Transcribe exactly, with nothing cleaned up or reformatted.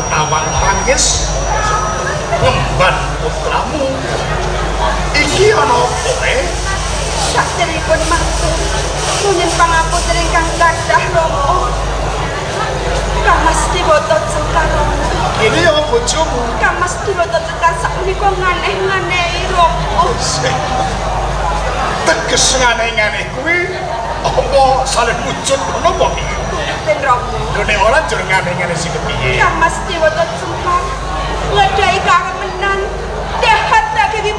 awang tangis ngemban putramu iki ana apa saderipun matur nuwun pangapunten ingkang kathah Rama Kamas Dewata Cengkar ini ya bojomu Kamas Dewata Cengkar sakmenika nganeh-nganehi Rama teges nganeh-nganeh kuwi apa saleh wujud ngono apa piye Den Rama lho nek ora jur nganeh-nganeh sing kepiye Kamas Dewata Cengkar ngadhahi karemenan dahar